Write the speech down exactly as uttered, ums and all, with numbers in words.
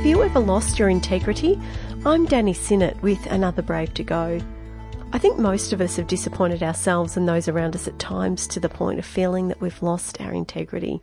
Have you ever lost your integrity? I'm Danny Sinnott with Another Brave to Go. I think most of us have disappointed ourselves and those around us at times to the point of feeling that we've lost our integrity.